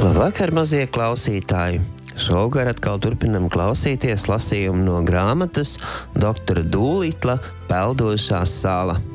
Labvakar, mazie klausītāji! Šovakar atkal turpinam klausīties lasījumu no grāmatas Doktora Dūlitla Peldošā sala.